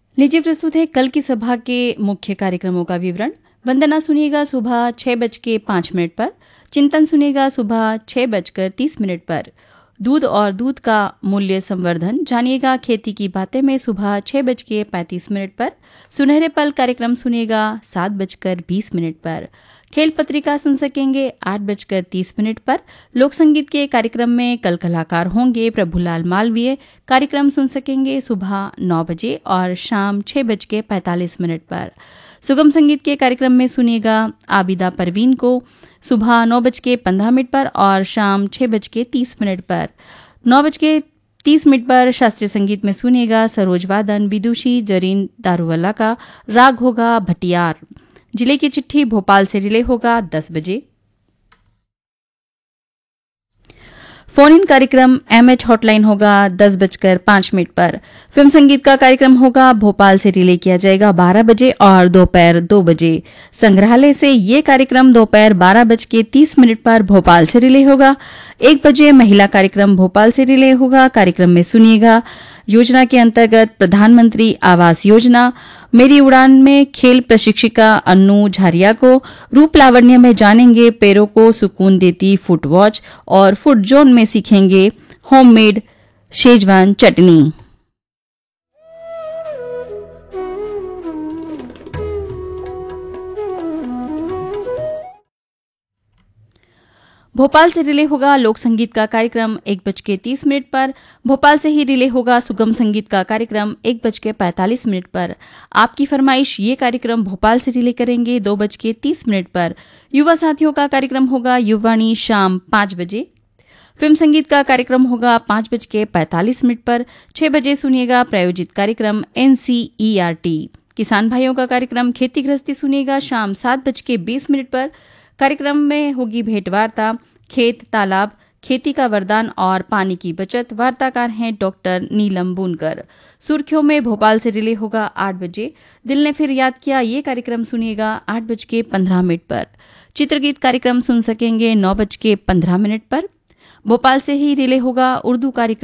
लीजिए प्रस्तुत है कल की सभा के मुख्य कार्यक्रमों का विवरण। वंदना सुनिएगा सुबह 6:05 पर, चिंतन सुनिएगा सुबह 6:30 पर, दूध और दूध का मूल्य संवर्धन जानिएगा खेती की बातें में सुबह 6:35 पर, सुनहरे पल कार्यक्रम सुनिएगा 7:20 पर, खेल पत्रिका सुन सकेंगे 8:30 पर, लोक संगीत के कार्यक्रम में कल कलाकार होंगे प्रभुलाल मालवीय। कार्यक्रम सुन सकेंगे सुबह 9 बजे और शाम 6:45 पर। सुगम संगीत के कार्यक्रम में सुनिएगा आबिदा परवीन को सुबह 9:15 पर और शाम 6:30 पर। 9:30 पर शास्त्रीय संगीत में सुनिएगा सरोज वादन विदुषी जरीन दारूवाला का, राग होगा भटियार। जिले की चिट्ठी भोपाल से रिले होगा 10 बजे। फोन इन कार्यक्रम एमएच हॉटलाइन होगा 10:05 पर। फिल्म संगीत का कार्यक्रम होगा भोपाल से रिले किया जाएगा 12 बजे और दोपहर 2 बजे। संग्रहालय से ये कार्यक्रम दोपहर 12:30 पर भोपाल से रिले होगा। 1 बजे महिला कार्यक्रम भोपाल से रिले होगा। कार्यक्रम में सुनिएगा योजना के अंतर्गत प्रधानमंत्री आवास योजना मेरी उड़ान में खेल प्रशिक्षिका अन्नू झारिया को रूप लावण्य में जानेंगे पैरों को सुकून देती फुट वॉच और फुट जोन में सीखेंगे होममेड शेजवान चटनी। भोपाल से रिले होगा लोक संगीत का कार्यक्रम 1:30 पर। भोपाल से ही रिले होगा सुगम संगीत का कार्यक्रम 1:45 पर। आपकी फरमाइश ये कार्यक्रम भोपाल से रिले करेंगे 2:30 पर। युवा साथियों का कार्यक्रम होगा युवाणी शाम 5 बजे। फिल्म संगीत का कार्यक्रम होगा 5:45 पर। 6 बजे सुनिएगा प्रायोजित कार्यक्रम NCERT। किसान भाइयों का कार्यक्रम खेती गृहस्थी सुनिएगा शाम 7:20 पर। कार्यक्रम में होगी भेंटवार्ता खेत तालाब खेती का वरदान और पानी की बचत। वार्ताकार हैं डॉक्टर नीलम बुनकर। सुर्खियों में भोपाल से रिले होगा 8 बजे। दिल ने फिर याद किया ये कार्यक्रम सुनिएगा 8:15 पर। चित्रगीत कार्यक्रम सुन सकेंगे 9:15 पर। भोपाल से ही रिले होगा उर्दू कार्यक्रम